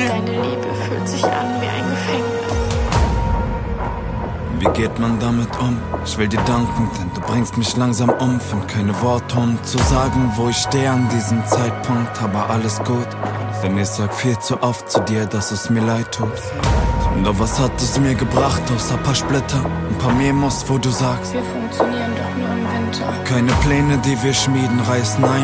mir. Deine Liebe fühlt sich an wie ein Gefängnis. Wie geht man damit um? Ich will dir danken, denn du bringst mich langsam um. Find keine Worte, um zu sagen, wo ich stehe an diesem Zeitpunkt. Aber alles gut, denn ich sag viel zu oft zu dir, dass es mir leid tut. Doch was hat es mir gebracht, außer paar Splitter, ein paar Memos, wo du sagst, Wir funktionieren doch nur im Winter. keine Pläne, die wir schmieden, reißen ein.